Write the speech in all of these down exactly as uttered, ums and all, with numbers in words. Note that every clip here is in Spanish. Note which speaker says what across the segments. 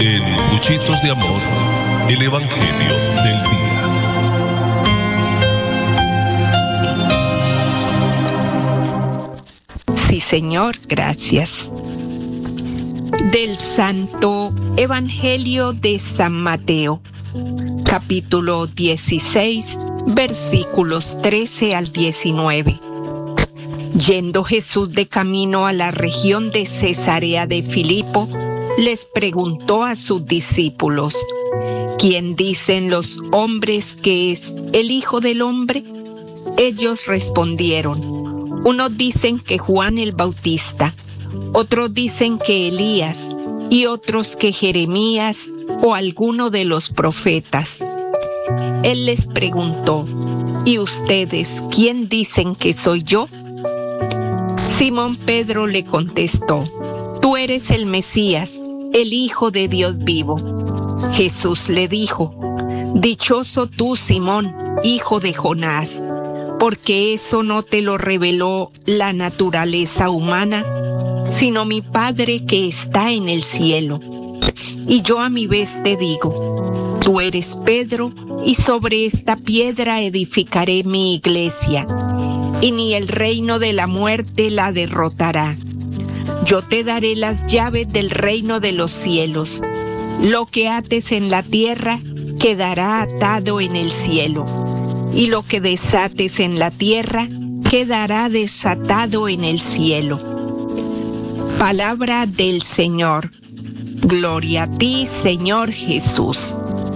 Speaker 1: En Cuchitos de Amor, el Evangelio del Día.
Speaker 2: Sí, Señor, gracias. Del Santo Evangelio de San Mateo, capítulo dieciséis, versículos trece al diecinueve. Yendo Jesús de camino a la región de Cesarea de Filipo, les preguntó a sus discípulos: ¿Quién dicen los hombres que es el Hijo del Hombre? Ellos respondieron: unos dicen que Juan el Bautista, otros dicen que Elías, y otros que Jeremías o alguno de los profetas. Él les preguntó: ¿y ustedes quién dicen que soy yo? Simón Pedro le contestó: tú eres el Mesías, el Hijo de Dios vivo. Jesús le dijo: dichoso tú, Simón, hijo de Jonás, porque eso no te lo reveló la naturaleza humana, sino mi Padre que está en el cielo. Y yo a mi vez te digo: tú eres Pedro, y sobre esta piedra edificaré mi iglesia, y ni el reino de la muerte la derrotará. Yo te daré las llaves del reino de los cielos. Lo que ates en la tierra quedará atado en el cielo, y lo que desates en la tierra quedará desatado en el cielo. Palabra del Señor. Gloria a ti, Señor Jesús.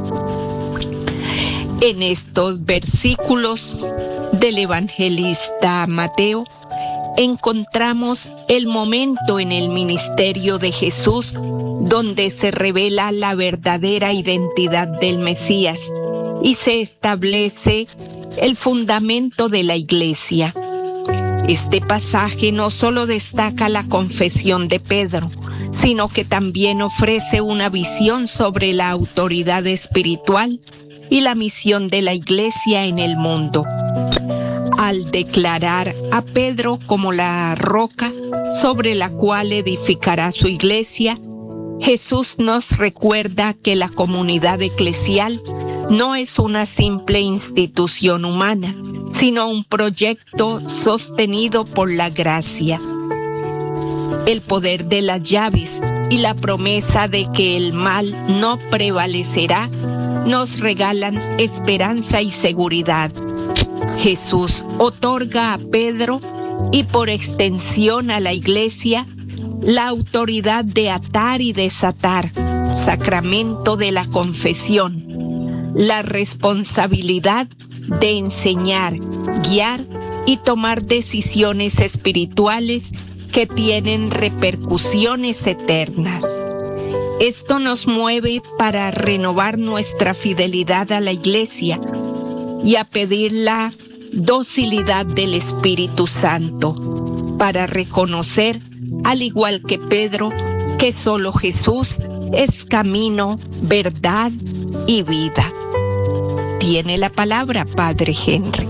Speaker 2: En estos versículos del evangelista Mateo encontramos el momento en el ministerio de Jesús donde se revela la verdadera identidad del Mesías y se establece el fundamento de la iglesia. Este pasaje no solo destaca la confesión de Pedro, sino que también ofrece una visión sobre la autoridad espiritual y la misión de la iglesia en el mundo. Al declarar a Pedro como la roca sobre la cual edificará su iglesia, Jesús nos recuerda que la comunidad eclesial no es una simple institución humana, sino un proyecto sostenido por la gracia. El poder de las llaves y la promesa de que el mal no prevalecerá nos regalan esperanza y seguridad. Jesús otorga a Pedro y por extensión a la iglesia la autoridad de atar y desatar, sacramento de la confesión, la responsabilidad de enseñar, guiar y tomar decisiones espirituales que tienen repercusiones eternas. Esto nos mueve para renovar nuestra fidelidad a la iglesia y a pedir la docilidad del Espíritu Santo, para reconocer, al igual que Pedro, que solo Jesús es camino, verdad y vida. Tiene la palabra, Padre Henry.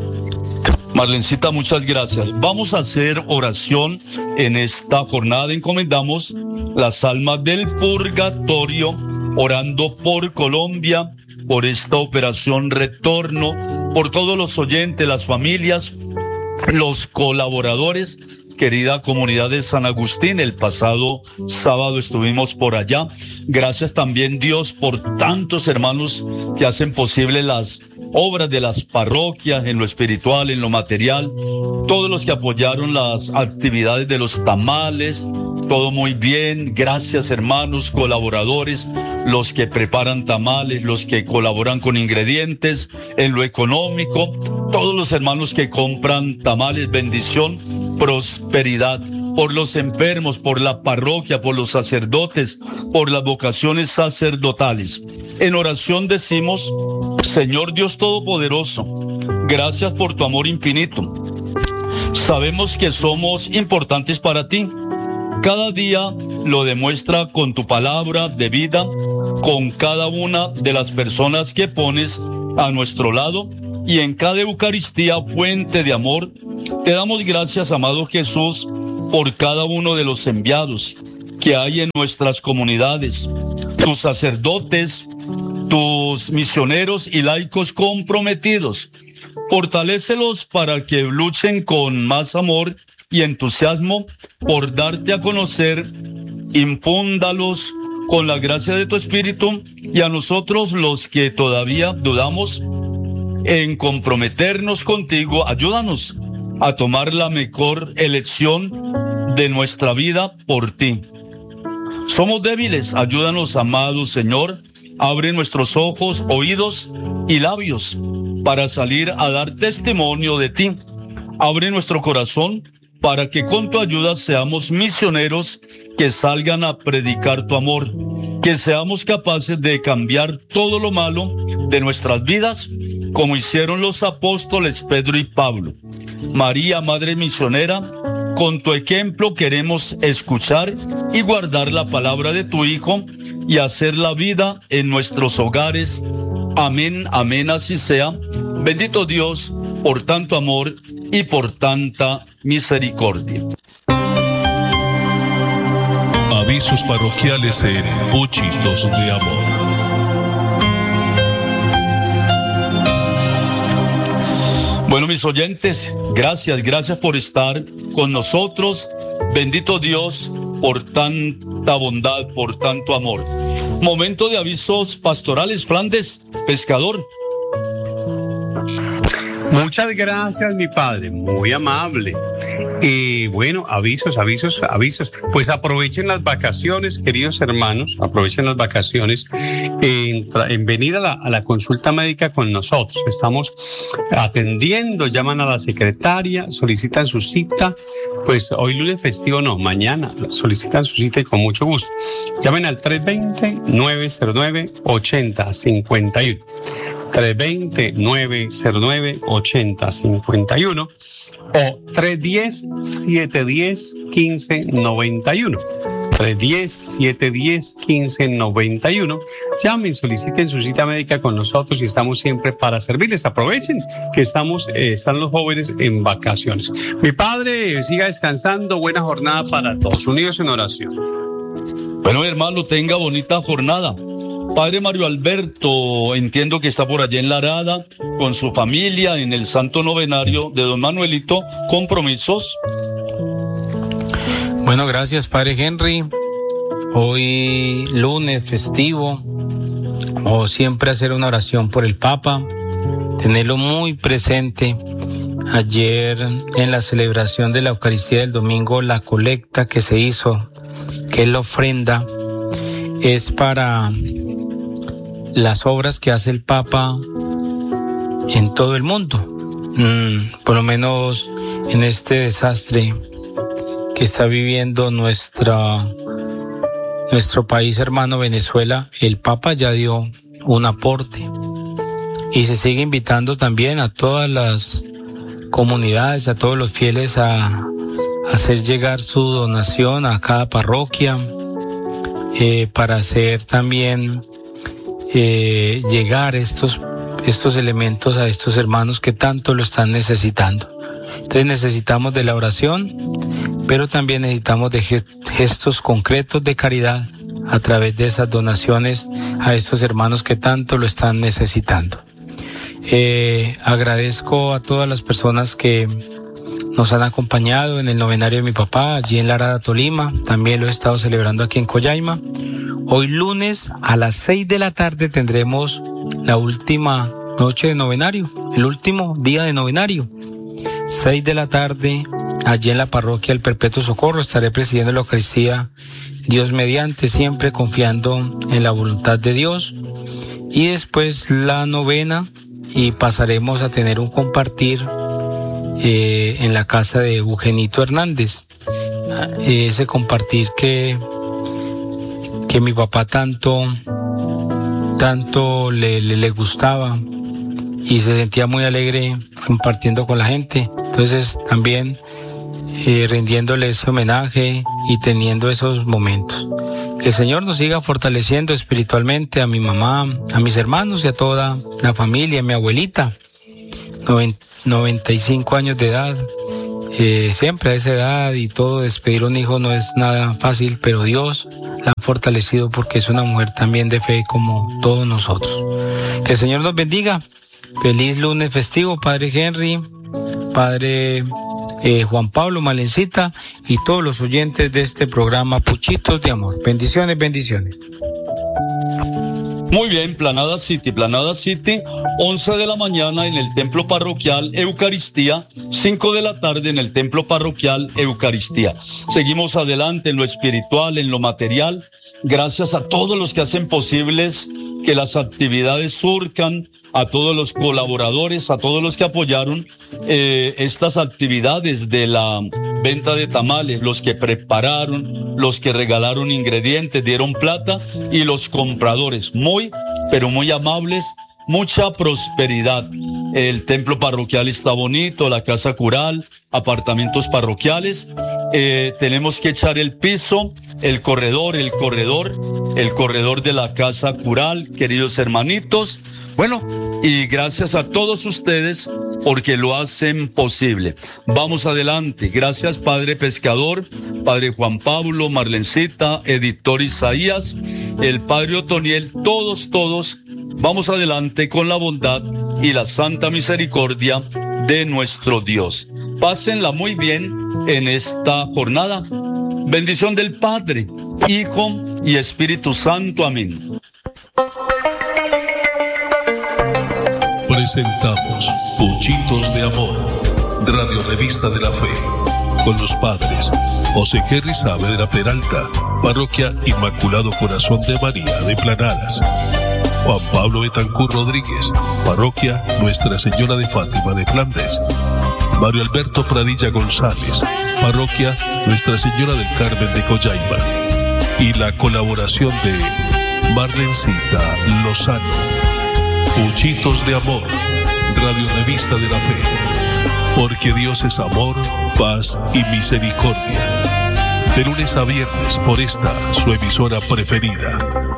Speaker 3: Marlencita, muchas gracias. Vamos a hacer oración en esta jornada. Encomendamos las almas del purgatorio, orando por Colombia, por esta operación Retorno, por todos los oyentes, las familias, los colaboradores. Querida comunidad de San Agustín, el pasado sábado estuvimos por allá. Gracias también, Dios, por tantos hermanos que hacen posible las obras de las parroquias, en lo espiritual, en lo material, todos los que apoyaron las actividades de los tamales, todo muy bien. Gracias, hermanos, colaboradores, los que preparan tamales, los que colaboran con ingredientes, en lo económico, todos los hermanos que compran tamales, bendición, prosperidad, por los enfermos, por la parroquia, por los sacerdotes, por las vocaciones sacerdotales. En oración decimos: Señor Dios Todopoderoso, gracias por tu amor infinito. Sabemos que somos importantes para ti. Cada día lo demuestra con tu palabra de vida, con cada una de las personas que pones a nuestro lado y en cada Eucaristía, fuente de amor. Te damos gracias, amado Jesús, por cada uno de los enviados que hay en nuestras comunidades. tus sacerdotes, tus misioneros y laicos comprometidos. Fortalécelos para que luchen con más amor y entusiasmo por darte a conocer. Infúndalos con la gracia de tu Espíritu, y a nosotros los que todavía dudamos en comprometernos contigo, ayúdanos a tomar la mejor elección de nuestra vida por ti. Somos débiles, ayúdanos, amado Señor, abre nuestros ojos, oídos y labios para salir a dar testimonio de ti. Abre nuestro corazón para que con tu ayuda seamos misioneros que salgan a predicar tu amor, que seamos capaces de cambiar todo lo malo de nuestras vidas, como hicieron los apóstoles Pedro y Pablo. María, Madre Misionera, con tu ejemplo queremos escuchar y guardar la palabra de tu Hijo y hacer la vida en nuestros hogares. Amén, amén, así sea. Bendito Dios por tanto amor y por tanta misericordia.
Speaker 1: Avisos parroquiales en Puchitos de Amor.
Speaker 3: Bueno, mis oyentes, gracias, gracias por estar con nosotros. Bendito Dios por tanta bondad, por tanto amor. Momento de avisos pastorales. Flandes, pescador.
Speaker 4: Muchas gracias, mi padre, muy amable. Y bueno, avisos, avisos, avisos. Pues aprovechen las vacaciones, queridos hermanos, aprovechen las vacaciones en, en venir a la, a la consulta médica con nosotros. Estamos atendiendo, llaman a la secretaria, solicitan su cita. Pues hoy lunes festivo no, mañana solicitan su cita y con mucho gusto. Llamen al tres dos cero, nueve cero nueve, ocho cero cinco uno. tres dos cero, nueve cero nueve, ocho cero cinco uno o tres uno cero, siete uno cero, uno cinco nueve uno. tres uno cero, siete uno cero, uno cinco nueve uno. Llamen, soliciten su cita médica con nosotros y estamos siempre para servirles. Aprovechen que estamos, eh, están los jóvenes en vacaciones. Mi padre, siga descansando. Buena jornada para todos. Unidos en oración.
Speaker 3: Bueno, hermano, tenga bonita jornada. Padre Mario Alberto, entiendo que está por allá en La Arada con su familia en el Santo Novenario de Don Manuelito. ¿Compromisos?
Speaker 5: Bueno, gracias, Padre Henry. Hoy lunes festivo, o siempre hacer una oración por el Papa, tenerlo muy presente. Ayer en la celebración de la Eucaristía del domingo, la colecta que se hizo, que es la ofrenda, es para las obras que hace el Papa en todo el mundo. Mm, por lo menos en este desastre que está viviendo nuestra, nuestro país hermano Venezuela, el Papa ya dio un aporte y se sigue invitando también a todas las comunidades, a todos los fieles a, a hacer llegar su donación a cada parroquia, eh, para hacer también Eh, llegar estos, estos elementos a estos hermanos que tanto lo están necesitando. Entonces necesitamos de la oración, pero también necesitamos de gestos concretos de caridad a través de esas donaciones a estos hermanos que tanto lo están necesitando. Eh, agradezco a todas las personas que nos han acompañado en el novenario de mi papá, allí en La Arada, Tolima. También lo he estado celebrando aquí en Collaima. Hoy lunes a las seis de la tarde tendremos la última noche de novenario, el último día de novenario. Seis de la tarde, allí en la parroquia del Perpetuo Socorro, estaré presidiendo la Eucaristía, Dios mediante, siempre confiando en la voluntad de Dios. Y después la novena, y pasaremos a tener un compartir eh, en la casa de Eugenito Hernández. Ese compartir que... que mi papá tanto, tanto le, le, le gustaba y se sentía muy alegre compartiendo con la gente. Entonces también eh, rindiéndole ese homenaje y teniendo esos momentos. Que el Señor nos siga fortaleciendo espiritualmente a mi mamá, a mis hermanos y a toda la familia, a mi abuelita, noventa y cinco años de edad. Eh, siempre a esa edad y todo, despedir a un hijo no es nada fácil, pero Dios la ha fortalecido porque es una mujer también de fe como todos nosotros. Que el Señor nos bendiga. Feliz lunes festivo, Padre Henry, Padre eh, Juan Pablo, Marlencita y todos los oyentes de este programa Puchitos de Amor. Bendiciones, bendiciones.
Speaker 3: Muy bien, Planada City, Planada City, once de la mañana en el templo parroquial Eucaristía, cinco de la tarde en el templo parroquial Eucaristía. Seguimos adelante en lo espiritual, en lo material, gracias a todos los que hacen posibles que las actividades surcan, a todos los colaboradores, a todos los que apoyaron eh, estas actividades de la venta de tamales, los que prepararon, los que regalaron ingredientes, dieron plata, y los compradores, muy, pero muy amables, mucha prosperidad. El templo parroquial está bonito, la casa cural, apartamentos parroquiales. Eh, tenemos que echar el piso, el corredor, el corredor, el corredor de la casa cural, queridos hermanitos. Bueno, y gracias a todos ustedes porque lo hacen posible. Vamos adelante. Gracias, Padre Pescador, Padre Juan Pablo, Marlencita, Editor Isaías, el Padre Otoniel, todos, todos. Vamos adelante con la bondad y la santa misericordia de nuestro Dios. Pásenla muy bien en esta jornada. Bendición del Padre, Hijo y Espíritu Santo. Amén.
Speaker 1: Presentamos Puchitos de Amor, Radio Revista de la Fe, con los padres José Henry Saavedra Peralta, Parroquia Inmaculado Corazón de María de Planadas; Juan Pablo Betancur Rodríguez, Parroquia Nuestra Señora de Fátima de Flandes; Mario Alberto Pradilla González, Parroquia Nuestra Señora del Carmen de Coyaima; y la colaboración de Marlencita Lozano. Puchitos de Amor, Radio Revista de la Fe, porque Dios es amor, paz y misericordia. De lunes a viernes por esta, su emisora preferida.